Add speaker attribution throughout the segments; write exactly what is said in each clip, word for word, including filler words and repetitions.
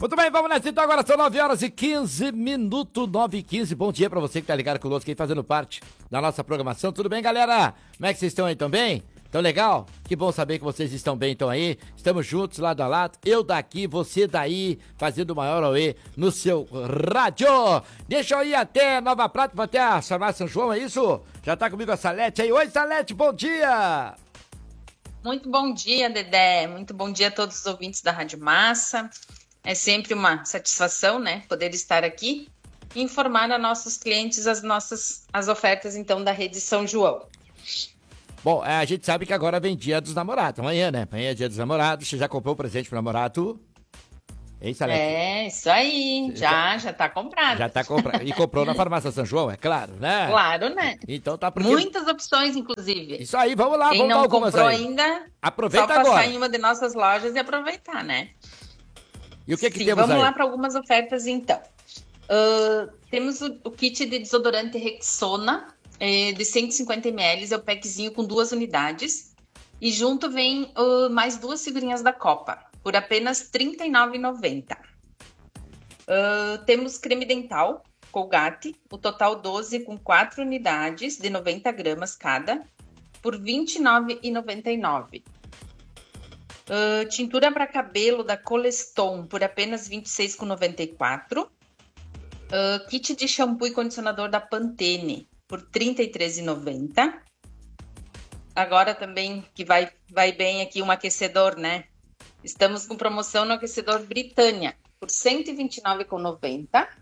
Speaker 1: Muito bem, vamos nessa então, agora são nove horas e quinze minutos, nove e quinze. Bom dia pra você que tá ligado conosco aí, fazendo parte da nossa programação. Tudo bem, galera? Como é que vocês estão aí também? Tão legal? Que bom saber que vocês estão bem, então aí. Estamos juntos, lado a lado. Eu daqui, você daí, fazendo o maior auê no seu rádio. Deixa eu ir até Nova Prata, até a Farmácia São João, é isso? Já tá comigo a Salete aí. Oi, Salete, bom dia!
Speaker 2: Muito bom dia, Dedé. Muito bom dia a todos os ouvintes da Rádio Massa. É sempre uma satisfação, né, poder estar aqui e informar a nossos clientes as nossas as ofertas, então, da Rede São João.
Speaker 1: Bom, a gente sabe que agora vem dia dos namorados, amanhã, né? Amanhã é dia dos namorados. Você já comprou o presente pro namorado? Hein, Salete?
Speaker 2: É, isso aí. Já, já tá comprado.
Speaker 1: Já tá comprado. E comprou na Farmácia São João, é claro, né?
Speaker 2: Claro, né?
Speaker 1: Então tá porque...
Speaker 2: Muitas opções, inclusive.
Speaker 1: Isso aí, vamos lá,
Speaker 2: Quem
Speaker 1: vamos dar
Speaker 2: não
Speaker 1: algumas
Speaker 2: comprou
Speaker 1: aí.
Speaker 2: ainda,
Speaker 1: Aproveita
Speaker 2: só passar
Speaker 1: agora.
Speaker 2: em uma de nossas lojas e aproveitar, né?
Speaker 1: E o que que
Speaker 2: Sim,
Speaker 1: temos
Speaker 2: vamos
Speaker 1: aí?
Speaker 2: lá para algumas ofertas, então. Uh, temos o, o kit de desodorante Rexona, eh, de cento e cinquenta mililitros, é o packzinho com duas unidades. E junto vem uh, mais duas figurinhas da Copa, por apenas trinta e nove reais e noventa centavos. Uh, temos creme dental, Colgate, o total doze com quatro unidades, de noventa gramas cada, por vinte e nove reais e noventa e nove centavos. Uh, tintura para cabelo da Coleston por apenas vinte e seis reais e noventa e quatro centavos. Uh, kit de shampoo e condicionador da Pantene por trinta e três reais e noventa centavos. Agora também que vai, vai bem aqui um aquecedor, né? Estamos com promoção no aquecedor Britânia por cento e vinte e nove reais e noventa centavos.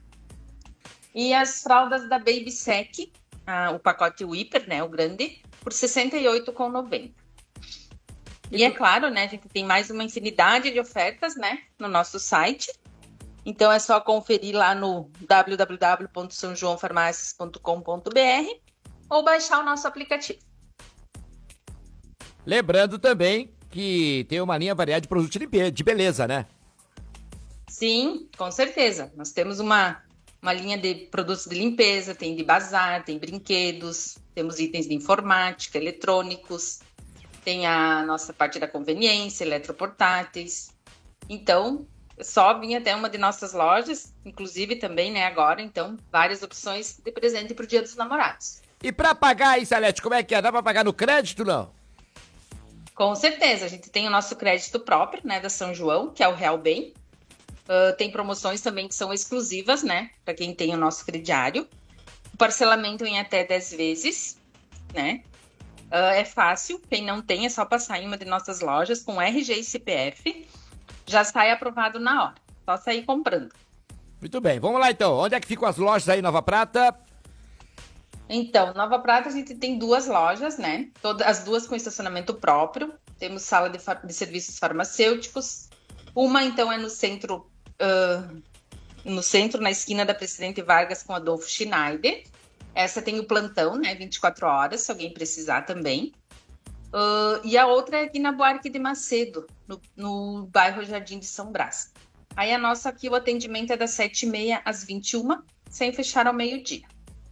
Speaker 2: E as fraldas da Baby Sec, uh, o pacote Whipper, né? O grande, por sessenta e oito reais e noventa centavos. E é claro, né, a gente tem mais uma infinidade de ofertas, né, no nosso site. Então é só conferir lá no w w w ponto são joão farmácias ponto com ponto b r ou baixar o nosso aplicativo.
Speaker 1: Lembrando também que tem uma linha variada de produtos de limpeza, de beleza, né?
Speaker 2: Sim, com certeza. Nós temos uma, uma linha de produtos de limpeza, tem de bazar, tem brinquedos, temos itens de informática, eletrônicos. Tem a nossa parte da conveniência, eletroportáteis. Então, só vir até uma de nossas lojas, inclusive também, né, agora, então, várias opções de presente para o Dia dos Namorados.
Speaker 1: E pra pagar aí, Salete, como é que é? Dá pra pagar no crédito, não?
Speaker 2: Com certeza, a gente tem o nosso crédito próprio, né, da São João, que é o Real Bem. Uh, tem promoções também que são exclusivas, né, para quem tem o nosso crediário. O parcelamento em até dez vezes, né? Uh, é fácil, quem não tem é só passar em uma de nossas lojas com R G e C P F, já sai aprovado na hora, só sair comprando.
Speaker 1: Muito bem, vamos lá então, onde é que ficam as lojas aí em Nova Prata?
Speaker 2: Então, Nova Prata a gente tem duas lojas, né, todas, as duas com estacionamento próprio, temos sala de, de serviços farmacêuticos, uma então é no centro, uh, no centro, na esquina da Presidente Vargas com Adolfo Schneider. Essa tem o plantão, né, vinte e quatro horas, se alguém precisar também. Uh, e a outra é aqui na Buarque de Macedo, no, no bairro Jardim de São Brás. Aí a nossa aqui, o atendimento é das sete e meia às vinte e uma, sem fechar ao meio-dia.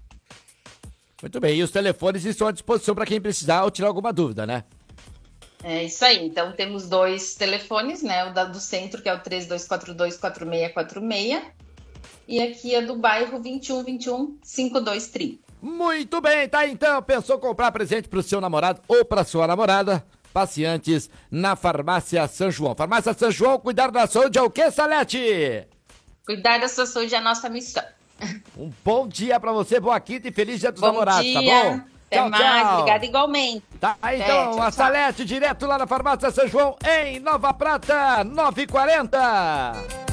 Speaker 1: Muito bem, e os telefones estão à disposição para quem precisar ou tirar alguma dúvida, né?
Speaker 2: É isso aí, então temos dois telefones, né, o da, do centro, que é o três dois quatro dois, quatro seis quatro seis, e aqui é do bairro vinte e um vinte e um, cinquenta e dois trinta.
Speaker 1: Muito bem, tá então. Pensou comprar presente pro seu namorado ou pra sua namorada? Passe antes na Farmácia São João. Farmácia São João, cuidar da saúde é o quê, Salete?
Speaker 2: Cuidar da sua saúde é a nossa missão.
Speaker 1: Um bom dia pra você, boa quinta e feliz dia dos
Speaker 2: bom
Speaker 1: namorados,
Speaker 2: dia.
Speaker 1: Tá bom?
Speaker 2: Até
Speaker 1: tchau,
Speaker 2: mais,
Speaker 1: tchau.
Speaker 2: Obrigada igualmente.
Speaker 1: Tá, então,
Speaker 2: Até, tchau,
Speaker 1: a Salete direto lá na Farmácia São João, em Nova Prata, nove e quarenta.